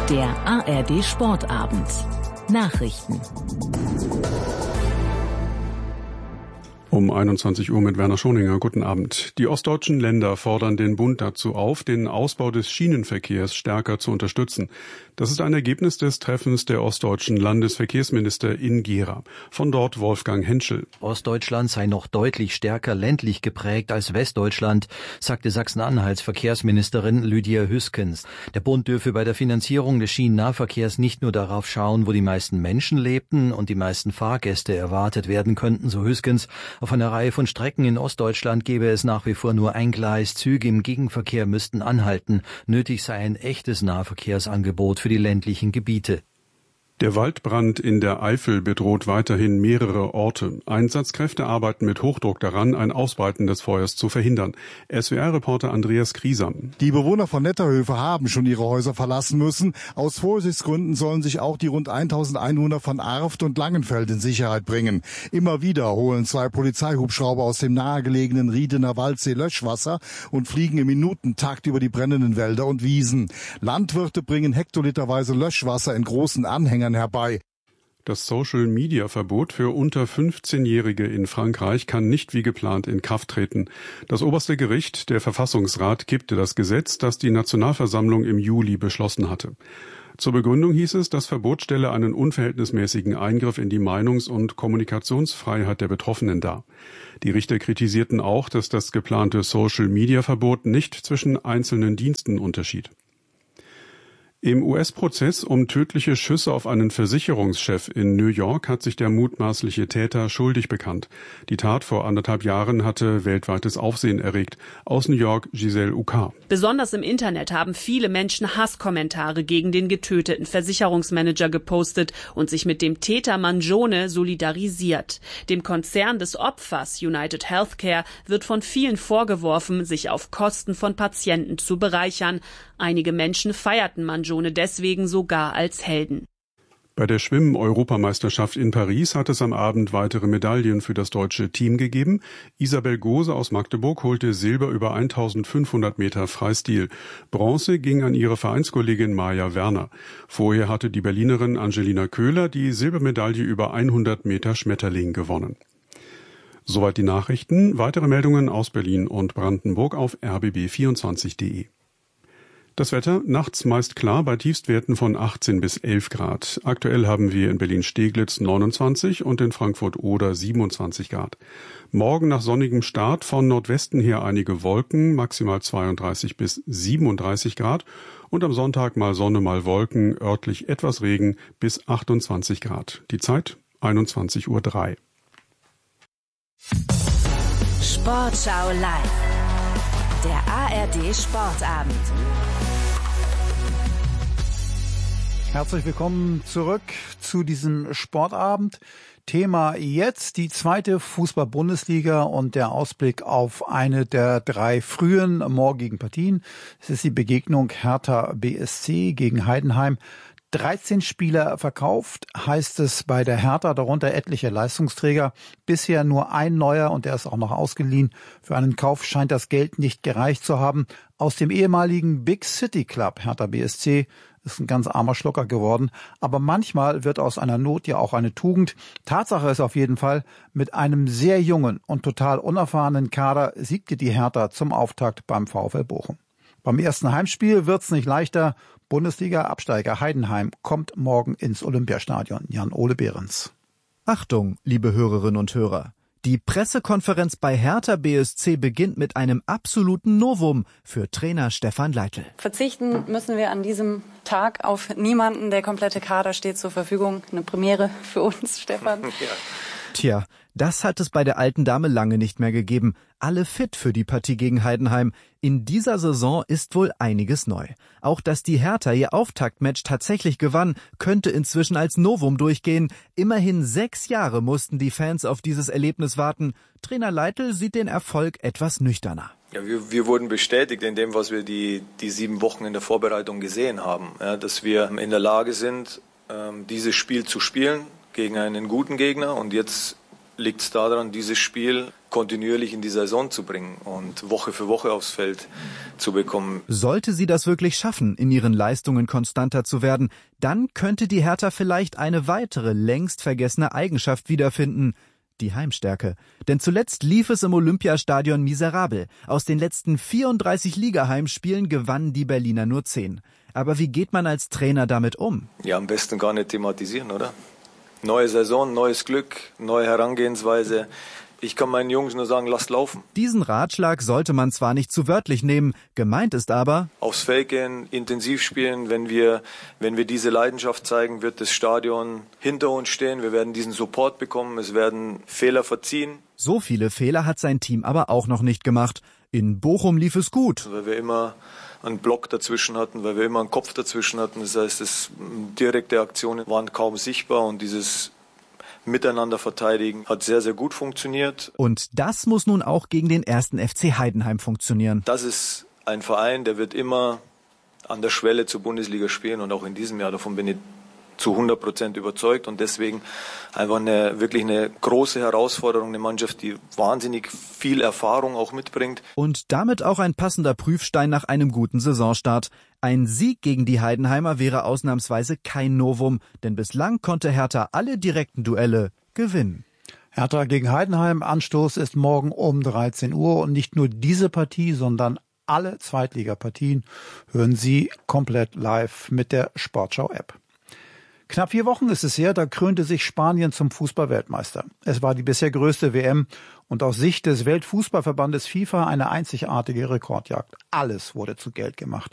Der ARD Sportabend. Nachrichten. Um 21 Uhr mit Werner Schoninger. Guten Abend. Die ostdeutschen Länder fordern den Bund dazu auf, den Ausbau des Schienenverkehrs stärker zu unterstützen. Das ist ein Ergebnis des Treffens der ostdeutschen Landesverkehrsminister in Gera. Von dort Wolfgang Henschel. Ostdeutschland sei noch deutlich stärker ländlich geprägt als Westdeutschland, sagte Sachsen-Anhalts Verkehrsministerin Lydia Hüskens. Der Bund dürfe bei der Finanzierung des Schienennahverkehrs nicht nur darauf schauen, wo die meisten Menschen lebten und die meisten Fahrgäste erwartet werden könnten, so Hüskens. Auf einer Reihe von Strecken in Ostdeutschland gäbe es nach wie vor nur ein Gleis. Züge im Gegenverkehr müssten anhalten. Nötig sei ein echtes Nahverkehrsangebot für die ländlichen Gebiete. Der Waldbrand in der Eifel bedroht weiterhin mehrere Orte. Einsatzkräfte arbeiten mit Hochdruck daran, ein Ausbreiten des Feuers zu verhindern. SWR-Reporter Andreas Kriesam. Die Bewohner von Netterhöfe haben schon ihre Häuser verlassen müssen. Aus Vorsichtsgründen sollen sich auch die rund 1000 Einwohner von Arft und Langenfeld in Sicherheit bringen. Immer wieder holen 2 Polizeihubschrauber aus dem nahegelegenen Riedener Waldsee Löschwasser und fliegen im Minutentakt über die brennenden Wälder und Wiesen. Landwirte bringen hektoliterweise Löschwasser in großen Anhängern herbei. Das Social-Media-Verbot für unter 15-Jährige in Frankreich kann nicht wie geplant in Kraft treten. Das oberste Gericht, der Verfassungsrat, kippte das Gesetz, das die Nationalversammlung im Juli beschlossen hatte. Zur Begründung hieß es, das Verbot stelle einen unverhältnismäßigen Eingriff in die Meinungs- und Kommunikationsfreiheit der Betroffenen dar. Die Richter kritisierten auch, dass das geplante Social-Media-Verbot nicht zwischen einzelnen Diensten unterschied. Im US-Prozess um tödliche Schüsse auf einen Versicherungschef in New York hat sich der mutmaßliche Täter schuldig bekannt. Die Tat vor 1,5 Jahren hatte weltweites Aufsehen erregt. Aus New York Giselle Uka. Besonders im Internet haben viele Menschen Hasskommentare gegen den getöteten Versicherungsmanager gepostet und sich mit dem Täter Mangione solidarisiert. Dem Konzern des Opfers United Healthcare wird von vielen vorgeworfen, sich auf Kosten von Patienten zu bereichern. Einige Menschen feierten Mangione deswegen sogar als Helden. Bei der Schwimmen-Europameisterschaft in Paris hat es am Abend weitere Medaillen für das deutsche Team gegeben. Isabel Gose aus Magdeburg holte Silber über 1500 Meter Freistil. Bronze ging an ihre Vereinskollegin Maja Werner. Vorher hatte die Berlinerin Angelina Köhler die Silbermedaille über 100 Meter Schmetterling gewonnen. Soweit die Nachrichten. Weitere Meldungen aus Berlin und Brandenburg auf rbb24.de. Das Wetter nachts meist klar bei Tiefstwerten von 18 bis 11 Grad. Aktuell haben wir in Berlin-Steglitz 29 und in Frankfurt-Oder 27 Grad. Morgen nach sonnigem Start von Nordwesten her einige Wolken, maximal 32 bis 37 Grad. Und am Sonntag mal Sonne, mal Wolken, örtlich etwas Regen bis 28 Grad. Die Zeit 21:03 Uhr. Sportschau live. Der ARD Sportabend. Herzlich willkommen zurück zu diesem Sportabend. Thema jetzt die 2. Fußball-Bundesliga und der Ausblick auf eine der 3 frühen morgigen Partien. Es ist die Begegnung Hertha BSC gegen Heidenheim. 13 Spieler verkauft, heißt es bei der Hertha, darunter etliche Leistungsträger. Bisher nur ein neuer und der ist auch noch ausgeliehen. Für einen Kauf scheint das Geld nicht gereicht zu haben. Aus dem ehemaligen Big City Club Hertha BSC ist ein ganz armer Schlucker geworden. Aber manchmal wird aus einer Not ja auch eine Tugend. Tatsache ist auf jeden Fall, mit einem sehr jungen und total unerfahrenen Kader siegte die Hertha zum Auftakt beim VfL Bochum. Beim ersten Heimspiel wird's nicht leichter. Bundesliga-Absteiger Heidenheim kommt morgen ins Olympiastadion. Jan-Ole Behrens. Achtung, liebe Hörerinnen und Hörer. Die Pressekonferenz bei Hertha BSC beginnt mit einem absoluten Novum für Trainer Stefan Leitl. Verzichten müssen wir an diesem Tag auf niemanden. Der komplette Kader steht zur Verfügung. Eine Premiere für uns, Stefan. Ja. Tja, das hat es bei der alten Dame lange nicht mehr gegeben. Alle fit für die Partie gegen Heidenheim. In dieser Saison ist wohl einiges neu. Auch dass die Hertha ihr Auftaktmatch tatsächlich gewann, könnte inzwischen als Novum durchgehen. Immerhin 6 Jahre mussten die Fans auf dieses Erlebnis warten. Trainer Leitl sieht den Erfolg etwas nüchterner. Ja, wir wurden bestätigt in dem, was wir die 7 Wochen in der Vorbereitung gesehen haben. Ja, dass wir in der Lage sind, dieses Spiel zu spielen gegen einen guten Gegner. Und jetzt liegt es daran, dieses Spiel kontinuierlich in die Saison zu bringen und Woche für Woche aufs Feld zu bekommen. Sollte sie das wirklich schaffen, in ihren Leistungen konstanter zu werden, dann könnte die Hertha vielleicht eine weitere, längst vergessene Eigenschaft wiederfinden: die Heimstärke. Denn zuletzt lief es im Olympiastadion miserabel. Aus den letzten 34 Ligaheimspielen gewannen die Berliner nur 10. Aber wie geht man als Trainer damit um? Ja, am besten gar nicht thematisieren, oder? Neue Saison, neues Glück, neue Herangehensweise. Ich kann meinen Jungs nur sagen, lasst laufen. Diesen Ratschlag sollte man zwar nicht zu wörtlich nehmen, gemeint ist aber: aufs Feld gehen, intensiv spielen. Wenn wir diese Leidenschaft zeigen, wird das Stadion hinter uns stehen. Wir werden diesen Support bekommen. Es werden Fehler verziehen. So viele Fehler hat sein Team aber auch noch nicht gemacht. In Bochum lief es gut. Weil wir immer einen Block dazwischen hatten, weil wir immer einen Kopf dazwischen hatten. Das heißt, direkte Aktionen waren kaum sichtbar und dieses Miteinander verteidigen hat sehr, sehr gut funktioniert. Und das muss nun auch gegen den 1. FC Heidenheim funktionieren. Das ist ein Verein, der wird immer an der Schwelle zur Bundesliga spielen und auch in diesem Jahr, davon bin ich zu 100% überzeugt und deswegen einfach wirklich eine große Herausforderung, eine Mannschaft, die wahnsinnig viel Erfahrung auch mitbringt. Und damit auch ein passender Prüfstein nach einem guten Saisonstart. Ein Sieg gegen die Heidenheimer wäre ausnahmsweise kein Novum, denn bislang konnte Hertha alle direkten Duelle gewinnen. Hertha gegen Heidenheim, Anstoß ist morgen um 13 Uhr und nicht nur diese Partie, sondern alle Zweitligapartien hören Sie komplett live mit der Sportschau-App. Knapp 4 Wochen ist es her, da krönte sich Spanien zum Fußball-Weltmeister. Es war die bisher größte WM und aus Sicht des Weltfußballverbandes FIFA eine einzigartige Rekordjagd. Alles wurde zu Geld gemacht.